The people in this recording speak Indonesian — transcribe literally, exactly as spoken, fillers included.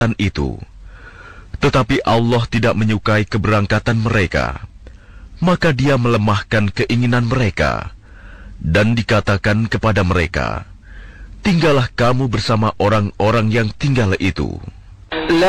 itu. Tetapi Allah tidak menyukai keberangkatan mereka, maka Dia melemahkan keinginan mereka, dan dikatakan kepada mereka, tinggallah kamu bersama orang-orang yang tinggal itu.